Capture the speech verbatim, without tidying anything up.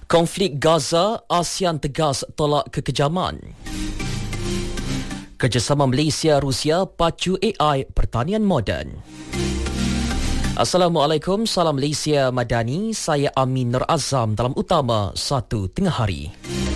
Konflik Gaza, ASEAN tegas tolak kekejaman. Kerjasama Malaysia-Rusia pacu A I pertanian moden. Assalamualaikum, salam Malaysia Madani. Saya Amin Nur Azam dalam utama satu tengah hari.